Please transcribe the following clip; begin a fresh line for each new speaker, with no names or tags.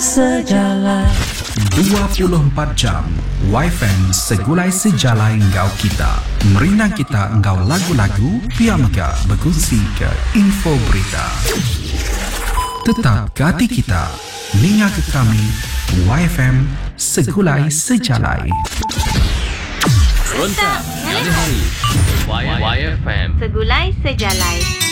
sejalan
24 jam YFM segulai sejalan engkau kita. Merina kita engkau lagu-lagu, pihak mega berkongsi ke info berita. Tetap ke hati kita, ninga ke kami, YFM segulai sejalan.
Rontak hari-hari YFM
Segulai sejalan.